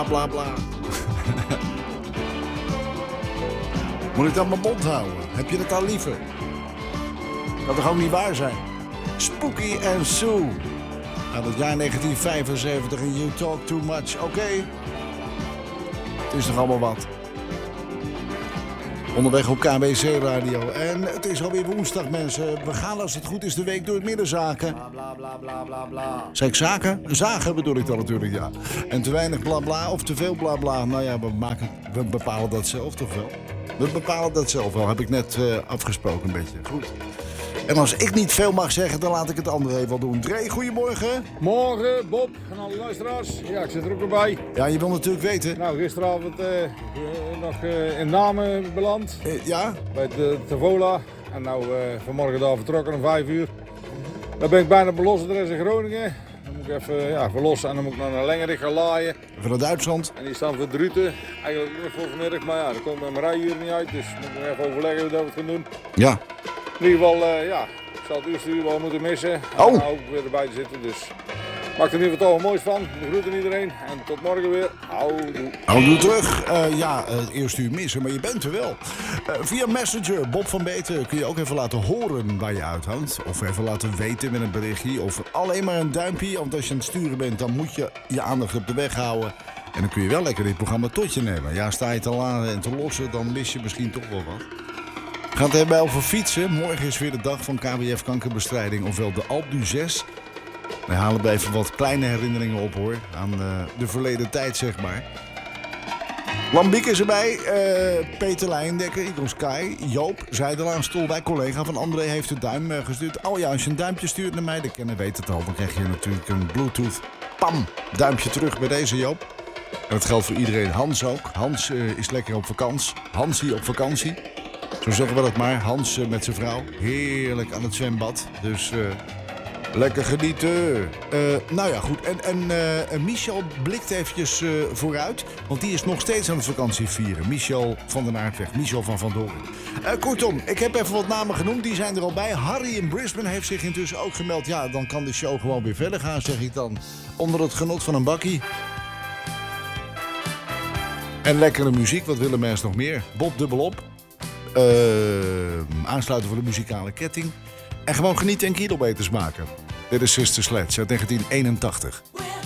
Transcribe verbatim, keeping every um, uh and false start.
Bla bla. Moet ik dan mijn mond houden? Heb je het al liever? Dat toch ook niet waar zijn? Spooky and Sue. Uit het jaar negentien vijfenzeventig en You Talk Too Much. Oké. Okay. Het is nog allemaal wat. Onderweg op K B C Radio. En het is alweer woensdag, mensen. We gaan, als het goed is, de week door het midden zaken. Bla, bla, bla, bla, bla, bla. Zeg ik zaken? Zagen bedoel ik dan natuurlijk, ja. En te weinig bla bla of te veel bla bla. Nou ja, we, maken, we bepalen dat zelf toch wel. We bepalen dat zelf wel, heb ik net uh, afgesproken een beetje. Goed. En als ik niet veel mag zeggen, dan laat ik het andere even wel doen. Dre, goedemorgen. Morgen, Bob en alle luisteraars. Ja, ik zit er ook weer bij. Ja, je wil natuurlijk weten. Nou, gisteravond uh, uh, nog uh, in Namen beland. Uh, ja? Bij de Tavola. En nou uh, vanmorgen daar vertrokken om vijf uur. Dan ben ik bijna belost adres in Groningen. Dan moet ik even uh, ja, verlossen en dan moet ik naar Lengerik gaan laaien. Even naar Duitsland. En die staan voor Druten. Eigenlijk niet voor vanmiddag, maar ja, daar komt mijn rijuur niet uit. Dus moet ik nog even overleggen hoe dat we het gaan doen. Ja. In ieder geval, uh, ja, ik zal het eerste uur wel moeten missen. En oh. dan ook weer erbij te zitten, dus maak er in ieder geval toch moois van. De groeten iedereen en tot morgen weer. Houdoe. Houdoe terug. Uh, ja, uh, het eerste uur missen, maar je bent er wel. Uh, via Messenger, Bob van Beten, kun je ook even laten horen waar je uithangt. Of even laten weten met een berichtje. Of alleen maar een duimpje, want als je aan het sturen bent, dan moet je je aandacht op de weg houden. En dan kun je wel lekker dit programma tot je nemen. Ja, sta je te laden en te lossen, dan mis je misschien toch wel wat. We gaan het hebben over fietsen. Morgen is weer de dag van K W F kankerbestrijding, ofwel de Alpe d'Huez. We halen bij even wat kleine herinneringen op, hoor. Aan uh, de verleden tijd, zeg maar. Lambiek is erbij. Uh, Peter Leijendekker, Eagle Sky. Joop Zijdelaan, Stolwijk, collega van André, heeft de duim uh, gestuurd. Oh ja, als je een duimpje stuurt naar mij, de kennen weet het al. Dan krijg je natuurlijk een Bluetooth. Pam! Duimpje terug bij deze, Joop. En dat geldt voor iedereen. Hans ook. Hans uh, is lekker op vakantie. Hansie op vakantie. Zo zeggen we dat maar. Hans uh, met zijn vrouw. Heerlijk aan het zwembad. Dus... Uh, lekker genieten. Uh, nou ja, goed. En, en uh, Michel blikt eventjes uh, vooruit. Want die is nog steeds aan het vakantie vieren. Michel van den Aardweg. Michel van Van Doren. Uh, kortom, ik heb even wat namen genoemd. Die zijn er al bij. Harry in Brisbane heeft zich intussen ook gemeld. Ja, dan kan de show gewoon weer verder gaan, zeg ik dan. Onder het genot van een bakkie. En lekkere muziek. Wat willen mensen nog meer? Bob dubbelop. Uh, aansluiten voor de muzikale ketting. En gewoon genieten en kilometers maken. Dit is Sister Sledge uit negentien eenentachtig.